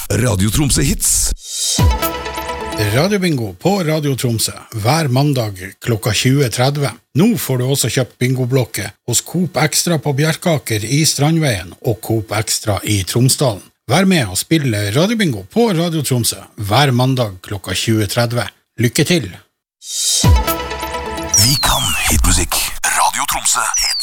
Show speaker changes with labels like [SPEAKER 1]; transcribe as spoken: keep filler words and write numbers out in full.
[SPEAKER 1] Radio Tromsø Hits.
[SPEAKER 2] Radiobingo på Radio Tromsø hver mandag klokka tjue tretti. Nå får du også kjøpt bingoblokke hos Coop Extra på Bjerkaker i Strandveien og Coop Extra i Tromsdalen. Vær med og spille Radiobingo på Radio Tromsø hver mandag klokka tjue tretti. Lykke til!
[SPEAKER 1] Vi kan hitmusikk. Radio Tromsø Hits.